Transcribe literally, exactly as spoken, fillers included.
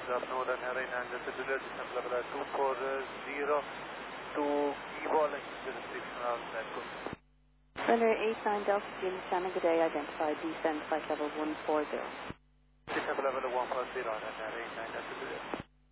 up Northern Airline and the Cedula descent level at two four zero to Evolving jurisdiction of network. Runner eight nine Delta Jim Shannon, good day, identified descent flight level one four zero. Descent level one four zero, Runner eight nine Delta Jim.